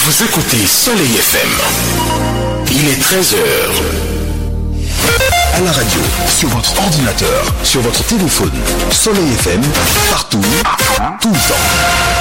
Vous écoutez Soleil FM. Il est 13h. À la radio, sur votre ordinateur, sur votre téléphone. Soleil FM, partout, tout le temps.